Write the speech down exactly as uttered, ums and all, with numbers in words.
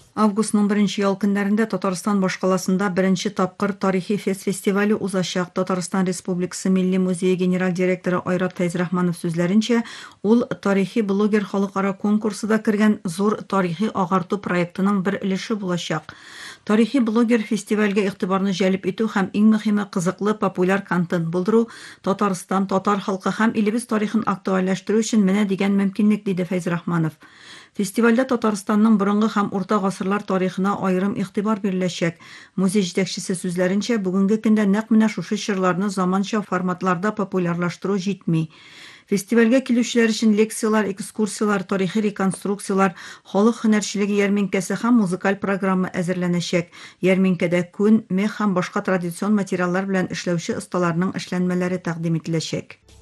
Августның беренче ял көннәрендә Татарстан башкаласында беренче тапкыр тарихи фест фестивале узачак. Татарстан Республикасы Милли музее генераль директоры Айрат Фәйзрахманов сүзләренчә, ул тарихи блогер халыкара конкурсыда кергән зур тарихи агарту проектының бер өлеше булачак. Тарихи блогер фестивальгә игътибарны җәлеп итү һәм иң мөһиме кызыклы популяр контент булдыру Татарстан, татар халкы һәм илебез тарихын актуальләштерү өчен менә дигән мөмкинлек, диде Фәйзрахманов. Фестивальдә Татарстанның борынгы һәм урта гасырлар тарихына аерым игътибар биреләчәк. Музей җитәкчесе сүзләренчә, бүгенге көндә нәкъ менә шушы чорларны заманча форматларда популярлаштыру җитми. Фестивальгә килүчеләр өчен лекциялар, экскурсиялар, тарихи реконструкциялар, халык һөнәрчелеге ярминкәсе һәм музыкаль программа әзерләнәчәк. Ярминкәдә күн, мех һәм башка традицион материаллар белән эшләүче осталарның эшләнмәләре тәкъдим ителәчәк.